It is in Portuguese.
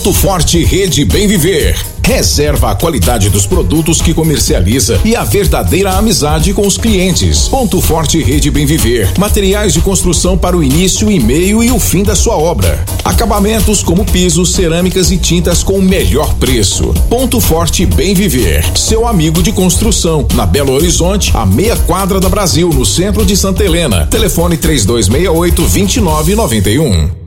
Ponto Forte Rede Bem Viver. Reserva a qualidade dos produtos que comercializa e a verdadeira amizade com os clientes. Ponto Forte Rede Bem Viver. Materiais de construção para o início, e meio e o fim da sua obra. Acabamentos como pisos, cerâmicas e tintas com o melhor preço. Ponto Forte Bem Viver. Seu amigo de construção. Na Belo Horizonte, a meia quadra da Brasil, no centro de Santa Helena. Telefone 3268-2991.